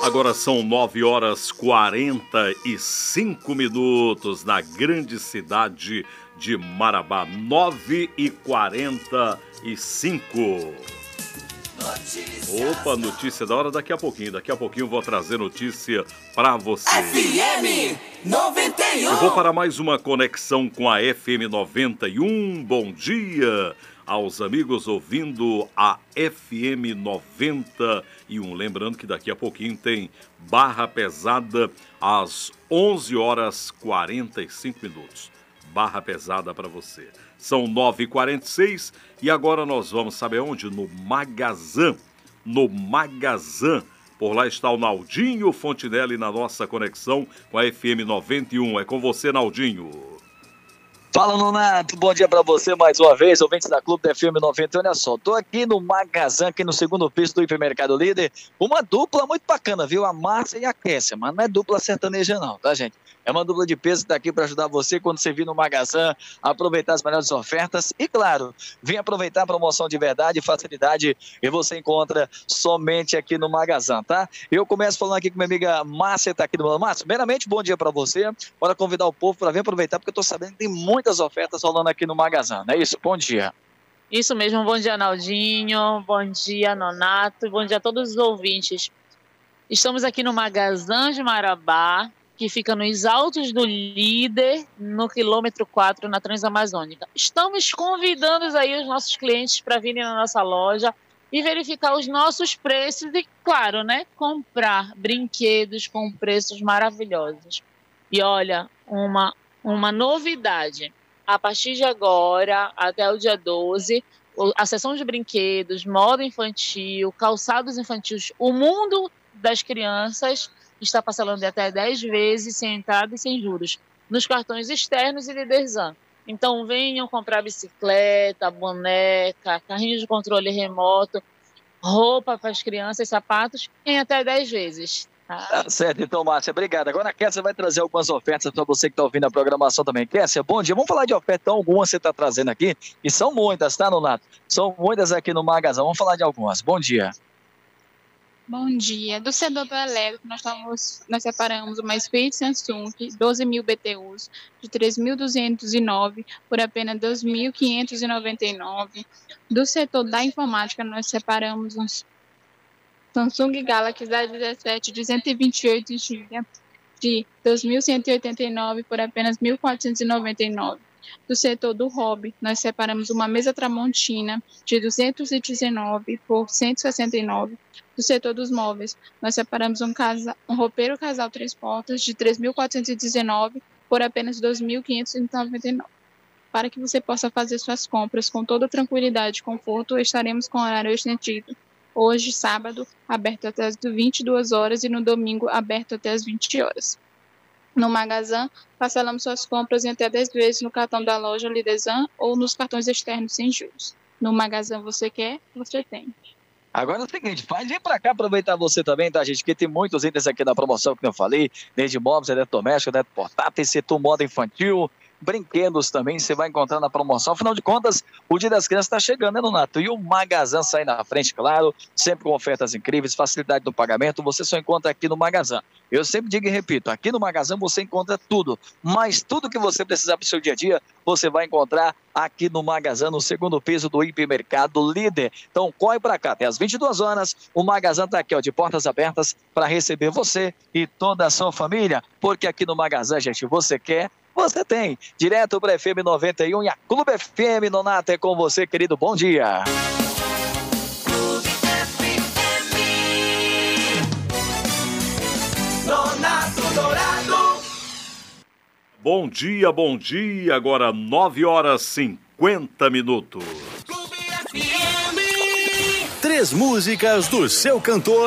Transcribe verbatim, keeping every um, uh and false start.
Agora são nove horas e quarenta e cinco minutos na grande cidade de Marabá. nove e quarenta e cinco. Opa, notícia da hora daqui a pouquinho. Daqui a pouquinho eu vou trazer notícia pra você. F M noventa e um. Eu vou para mais uma conexão com a F M noventa e um. Bom dia aos amigos ouvindo a F M noventa e um. Lembrando que daqui a pouquinho tem Barra Pesada às onze horas e quarenta e cinco minutos. Barra Pesada para você. São nove e quarenta e seis e agora nós vamos, saber onde? No Magazã. No Magazã. Por lá está o Naldinho Fontinelli na nossa conexão com a F M noventa e um. É com você, Naldinho. Fala, Nonato, bom dia pra você mais uma vez, ouvintes da Clube da F M noventa. Olha só, tô aqui no Magazã, aqui no segundo piso do Hipermercado Líder, uma dupla muito bacana, viu? A Márcia e a Kessia, mas não é dupla sertaneja não, tá, gente? É uma dupla de peso que tá aqui para ajudar você quando você vir no Magazã, aproveitar as melhores ofertas e, claro, vem aproveitar a promoção de verdade e facilidade e você encontra somente aqui no Magazã, tá? Eu começo falando aqui com minha amiga Márcia, tá aqui do meu lado. Márcia, primeiramente, bom dia para você. Bora convidar o povo para vir aproveitar, porque eu tô sabendo que tem muitas ofertas rolando aqui no Magazã, não é isso? Bom dia. Isso mesmo, bom dia, Naldinho, bom dia, Nonato, bom dia a todos os ouvintes. Estamos aqui no Magazã de Marabá, que fica nos altos do Líder, no quilômetro quatro, na Transamazônica. Estamos convidando aí os nossos clientes para virem na nossa loja e verificar os nossos preços e, claro, né, comprar brinquedos com preços maravilhosos. E olha, uma, uma novidade, a partir de agora, até o dia doze, a seção de brinquedos, moda infantil, calçados infantis, o mundo das crianças está parcelando de até dez vezes, sem entrada e sem juros, nos cartões externos e Liderzan. Então venham comprar bicicleta, boneca, carrinho de controle remoto, roupa para as crianças, sapatos, em até dez vezes. Tá? Tá certo, então, Márcia, obrigado. Agora a Kessia vai trazer algumas ofertas para você que está ouvindo a programação também. Kessia, bom dia. Vamos falar de oferta, então, algumas você está trazendo aqui, e são muitas, tá, Nonato? São muitas aqui no Magazão. Vamos falar de algumas. Bom dia. Bom dia. Do setor do elétrico, nós, estamos, nós separamos uma Speed Samsung doze mil B T Us de três mil duzentos e nove por apenas dois mil quinhentos e noventa e nove. Do setor da informática, nós separamos um Samsung Galaxy A dezessete de cento e vinte e oito gigabytes de dois mil cento e oitenta e nove por apenas mil quatrocentos e noventa e nove. Do setor do hobby, nós separamos uma mesa Tramontina de duzentos e dezenove por cento e sessenta e nove. Do setor dos móveis, nós separamos um, casa, um roupeiro casal três portas de três mil quatrocentos e dezenove por apenas dois mil quinhentos e noventa e nove. Para que você possa fazer suas compras com toda tranquilidade e conforto, estaremos com horário estendido. Hoje, sábado, aberto até as vinte e duas horas e no domingo, aberto até as vinte horas. No Magazã, parcelamos suas compras em até dez vezes no cartão da loja Liderzan ou nos cartões externos sem juros. No Magazã você quer, você tem. Agora é o seguinte, faz vir pra cá aproveitar você também, tá, gente? Porque tem muitos itens aqui na promoção que eu falei, desde móveis, eletrodomésticos, eletroportáteis, setor moda infantil, brinquedos também você vai encontrar na promoção. Afinal de contas, o Dia das Crianças está chegando, né, Nonato? E o Magazã sai na frente, claro, sempre com ofertas incríveis, facilidade do pagamento, você só encontra aqui no Magazã. Eu sempre digo e repito, aqui no Magazã você encontra tudo, mas tudo que você precisar para o seu dia a dia, você vai encontrar aqui no Magazã, no segundo piso do Hipermercado Líder. Então corre para cá, até às vinte e duas horas, o Magazã está aqui, ó, de portas abertas para receber você e toda a sua família, porque aqui no Magazã, gente, você quer, você tem. Direto para F M noventa e um e a Clube F M, Nonato, é com você, querido. Bom dia. Clube F M. Nonato Dourado. Bom dia, bom dia. Agora nove horas e cinquenta minutos. Clube F M. Três músicas do seu cantor